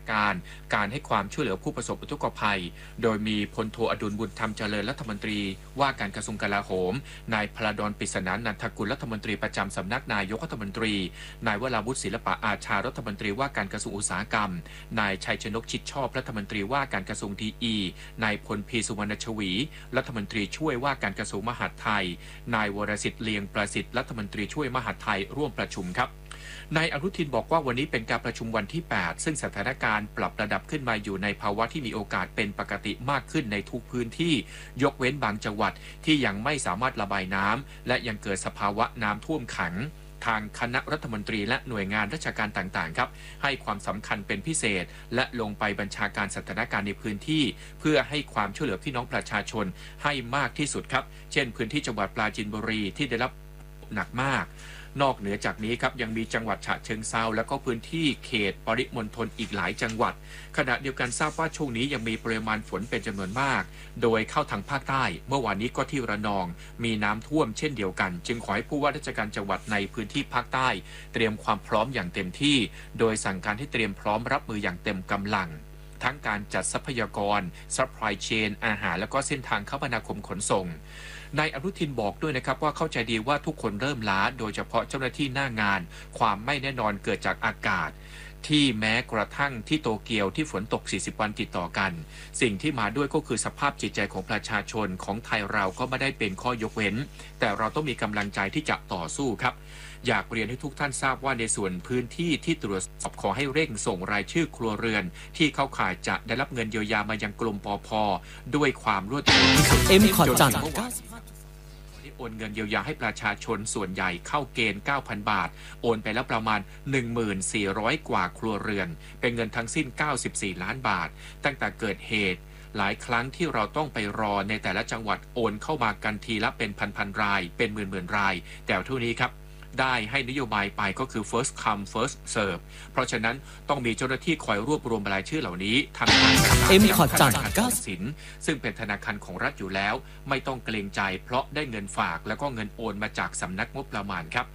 การให้ความช่วยเหลือผู้ประสบอุทกภัยโดยมีพลโทอดุลบุญธรรมเจริญรัฐมนตรีว่าการกระทรวงกลาโหมนายพลดลปริศนานันทกุลรัฐมนตรีประจำสำนักนายกรัฐมนตรีนายวราวุฒิศิลปะอาชารัฐมนตรีว่าการกระทรวงอุตสาหกรรมนายชัยชนกชิดชอบรัฐมนตรีว่าการกระทรวงดีนายพลพีสุวรรณชวีรัฐมนตรีช่วยว่าการกระทรวงมหาดไทยนายวรสิทธิ์เลียงประสิทธิ์รัฐมนตรีช่วยมหาดไทยร่วมประชุมครับนายอนุทินบอกว่าวันนี้เป็นการประชุมวันที่ 8 ซึ่งสถานการณ์ปรับระดับขึ้นมาอยู่ในภาวะที่มีโอกาสเป็นปกติมากขึ้นในทุกพื้นที่ยกเว้นบางจังหวัดที่ยังไม่สามารถระบายน้ำและยังเกิดสภาวะน้ำท่วมขังทางคณะรัฐมนตรีและหน่วยงานราชการต่างๆครับให้ความสำคัญเป็นพิเศษและลงไปบัญชาการสถานการณ์ในพื้นที่เพื่อให้ความช่วยเหลือพี่น้องประชาชนให้มากที่สุดครับเช่นพื้นที่จังหวัดปราจีนบุรีที่ได้รับหนักมากนอกเหนือจากนี้ครับยังมีจังหวัดฉะเชิงเทราและก็พื้นที่เขตปริมณฑลอีกหลายจังหวัดขณะเดียวกันทราบว่าช่วงนี้ยังมีปริมาณฝนเป็นจำนวนมากโดยเข้าทางภาคใต้เมื่อวานนี้ก็ที่ระนองมีน้ำท่วมเช่นเดียวกันจึงขอให้ผู้ว่าราชการจังหวัดในพื้นที่ภาคใต้เตรียมความพร้อมอย่างเต็มที่โดยสั่งการให้เตรียมพร้อมรับมืออย่างเต็มกำลังทั้งการจัดทรัพยากร supply chain อาหารและก็เส้นทางคมนาคมขนส่งนายอนุทินบอกด้วยนะครับว่าเข้าใจดีว่าทุกคนเริ่มล้าโดยเฉพาะเจ้าหน้าที่หน้างานความไม่แน่นอนเกิดจากอากาศที่แม้กระทั่งที่โตเกียวที่ฝนตก40วันติดต่อกันสิ่งที่มาด้วยก็คือสภาพจิตใจของประชาชนของไทยเราก็ไม่ได้เป็นข้อยกเว้นแต่เราต้องมีกำลังใจที่จะต่อสู้ครับอยากเรียนให้ทุกท่านทราบว่าในส่วนพื้นที่ที่ตรวจสอบขอให้เร่งส่งรายชื่อครัวเรือนที่เข้าข่ายจะได้รับเงินเยียวยามายังกรมปภ.ด้วยความรวดเร็วที่สุดจนโอนเงินเยียวยาให้ประชาชนส่วนใหญ่เข้าเกณฑ์ 9,000 บาทโอนไปแล้วประมาณ 14,000 กว่าครัวเรือนเป็นเงินทั้งสิ้น94ล้านบาทตั้งแต่เกิดเหตุหลายครั้งที่เราต้องไปรอในแต่ละจังหวัดโอนเข้ามากันทีละเป็นพันๆรายเป็นหมื่นๆรายแต่เท่านี้ครับได้ให้นโยบายไปก็คือ first come first serve เพราะฉะนั้นต้องมีเจ้าหน้าที่คอยรวบรวมรายชื่อเหล่านี้ทำการประสานกับธนาคารออมสินซึ่งเป็นธนาคารของรัฐอยู่แล้วไม่ต้องเกรงใจเพราะได้เงินฝากแล้วก็เงินโอนมาจากสำนักงบประมาณครับ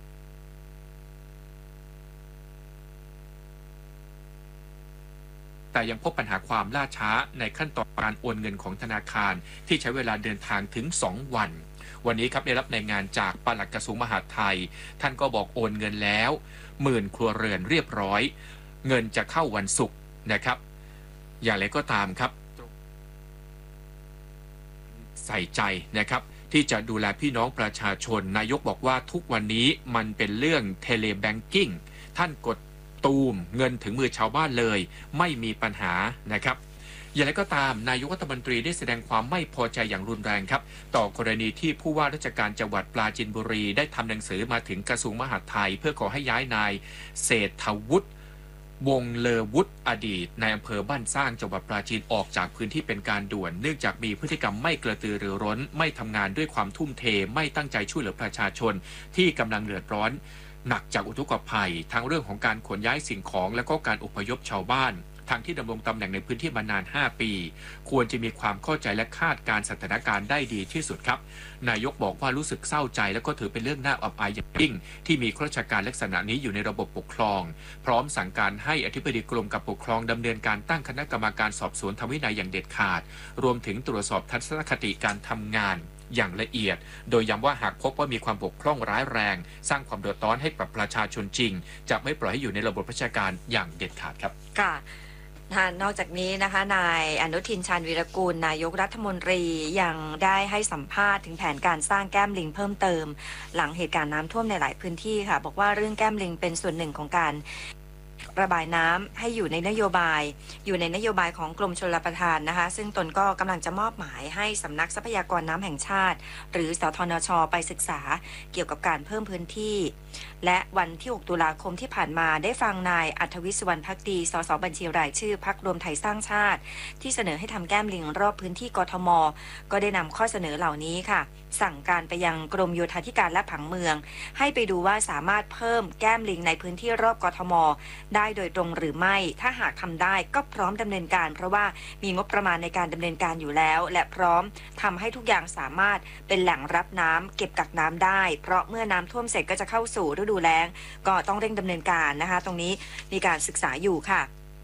แต่ยังพบปัญหาความล่าช้าในขั้นตอนการโอนเงินของธนาคารที่ใช้เวลาเดินทางถึง2 วันวันนี้ครับได้รับรายงานจากปลัดกระทรวงมหาดไทยท่านก็บอกโอนเงินแล้ว10,000 ครัวเรือนเรียบร้อยเงินจะเข้าวันศุกร์นะครับอย่างไรก็ตามครับใส่ใจนะครับที่จะดูแลพี่น้องประชาชนนายกบอกว่าทุกวันนี้มันเป็นเรื่องเทเลแบงกิ้งท่านกดตูมเงินถึงมือชาวบ้านเลยไม่มีปัญหานะครับอย่างไรก็ตามนายกรัฐมนตรีได้แสดงความไม่พอใจอย่างรุนแรงครับต่อกรณีที่ผู้ว่าราชการจังหวัดปราจีนบุรีได้ทำหนังสือมาถึงกระทรวงมหาดไทยเพื่อขอให้ย้ายนายเศรษฐวุฒิวงเลอวุฒิอดีตในอำเภอบ้านสร้างจังหวัดปราจีนออกจากพื้นที่เป็นการด่วนเนื่องจากมีพฤติกรรมไม่กระตือรือร้นไม่ทำงานด้วยความทุ่มเทไม่ตั้งใจช่วยเหลือประชาชนที่กำลังเดือดร้อนหนักจากอุทกภัยทั้งเรื่องของการขนย้ายสิ่งของและก็การอพยพชาวบ้านทางที่ดำรงตำแหน่งในพื้นที่มานาน5 ปีควรจะมีความเข้าใจและคาดการสถานการณ์ได้ดีที่สุดครับนายกบอกว่ารู้สึกเศร้าใจและก็ถือเป็นเรื่องน่าอับอายอย่างยิ่งที่มีข้าราชการลักษณะนี้อยู่ในระบบปกครองพร้อมสั่งการให้อธิบดีกรมการปกครองดำเนินการตั้งคณะกรรมการสอบสวนทางวินัยอย่างเด็ดขาดรวมถึงตรวจสอบทัศนคติการทำงานอย่างละเอียดโดยย้ำว่าหากพบว่ามีความบกพร่องร้ายแรงสร้างความเดือดร้อนให้กับประชาชนจริงจะไม่ปล่อยให้อยู่ในระบบราชการอย่างเด็ดขาดครับนอกจากนี้นะคะนายอนุทินชาญวีรกูลนายกรัฐมนตรียังได้ให้สัมภาษณ์ถึงแผนการสร้างแก้มลิงเพิ่มเติมหลังเหตุการณ์น้ำท่วมในหลายพื้นที่ค่ะบอกว่าเรื่องแก้มลิงเป็นส่วนหนึ่งของการระบายน้ำให้อยู่ในนโยบายของกรมชลประทานนะคะซึ่งตนก็กำลังจะมอบหมายให้สำนักทรัพยากรน้ำแห่งชาติหรือสทนช.ไปศึกษาเกี่ยวกับการเพิ่มพื้นที่และวันที่6 ตุลาคมที่ผ่านมาได้ฟังนายอัธวิศ สุวรรณภักดีสสบัญชีรายชื่อพรรครวมไทยสร้างชาติที่เสนอให้ทำแก้มลิงรอบพื้นที่กทม.ก็ได้นำข้อเสนอเหล่านี้ค่ะสั่งการไปยังกรมโยธาธิการและผังเมืองให้ไปดูว่าสามารถเพิ่มแก้มลิงในพื้นที่รอบกทม.ได้โดยตรงหรือไม่ถ้าหากทำได้ก็พร้อมดำเนินการเพราะว่ามีงบประมาณในการดำเนินการอยู่แล้วและพร้อมทำให้ทุกอย่างสามารถเป็นแหล่งรับน้ำเก็บกักน้ำได้เพราะเมื่อน้ำท่วมเสร็จก็จะเข้าสู่ฤดูแล้งก็ต้องเร่งดำเนินการนะคะตรงนี้มีการศึกษาอยู่ค่ะ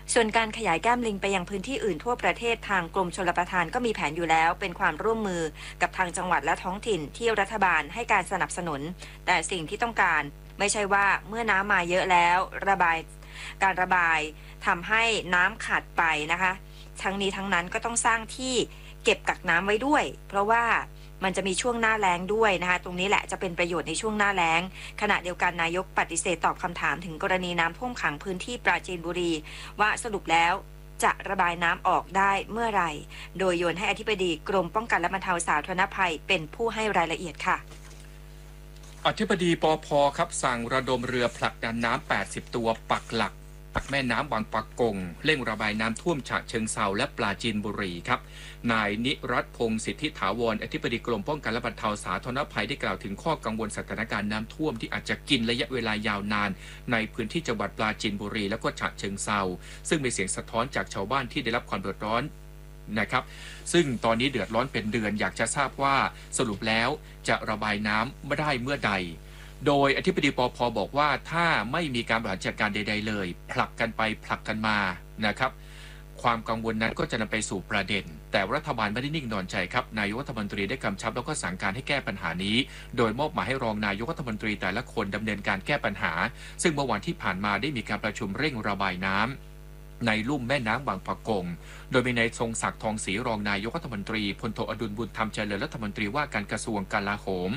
ส่วนการขยายแก้มลิงไปยังพื้นที่อื่นทั่วประเทศทางกรมชลประทานก็มีแผนอยู่แล้วเป็นความร่วมมือกับทางจังหวัดและท้องถิ่นที่รัฐบาลให้การสนับสนุนแต่สิ่งที่ต้องการไม่ใช่ว่าเมื่อน้ำมาเยอะแล้วการระบายทำให้น้ำขาดไปนะคะทั้งนี้ทั้งนั้นก็ต้องสร้างที่เก็บกักน้ำไว้ด้วยเพราะว่ามันจะมีช่วงหน้าแล้งด้วยนะคะตรงนี้แหละจะเป็นประโยชน์ในช่วงหน้าแล้งขณะเดียวกันนายกปฏิเสธตอบคำถามถึงกรณีน้ำท่วมขังพื้นที่ปราจีนบุรีว่าสรุปแล้วจะระบายน้ำออกได้เมื่อไหร่โดยโยนให้อธิบดีกรมป้องกันและบรรเทาสาธารณภัยเป็นผู้ให้รายละเอียดค่ะอธิบดีปภครับสั่งระดมเรือผลักดันน้ำ80ตัวปักหลักแม่น้ำบางปะกงเร่งระบายน้ำท่วมฉะเชิงเทราและปราจีนบุรีครับนายนิรัตน์พงศ์สิทธิถาวรอธิบดีกรมป้องกันและบรรเทาสาธารณภัยได้กล่าวถึงข้อกังวลสถานการณ์น้ำท่วมที่อาจจะกินระยะเวลายาวนานในพื้นที่จังหวัดปราจีนบุรีและก็ฉะเชิงเทราซึ่งมีเสียงสะท้อนจากชาวบ้านที่ได้รับความเดือดร้อนนะครับซึ่งตอนนี้เดือดร้อนเป็นเดือนอยากจะทราบว่าสรุปแล้วจะระบายน้ำไม่ได้เมื่อใดโดยอธิบดีปภบอกว่าถ้าไม่มีการบริหารจัดการใดๆเลยผลักกันไปผลักกันมานะครับความกังวลนั้นก็จะนำไปสู่ประเด็นแต่รัฐบาลไม่ได้นิ่งนอนใจครับนายกรัฐมนตรีได้กำชับแล้วก็สั่งการให้แก้ปัญหานี้โดยมอบหมายให้รองนายกรัฐมนตรีแต่ละคนดำเนินการแก้ปัญหาซึ่งเมื่อวันที่ผ่านมาได้มีการประชุมเร่งระบายน้ำในลุ่มแม่น้ำบางปะกงโดยมีนายทรงศักดิ์ทองศรีรองนายกรัฐมนตรีพลโทอดุลบุญธรรมเจริญรัฐมนตรีว่าการกระทรวงกลาโหม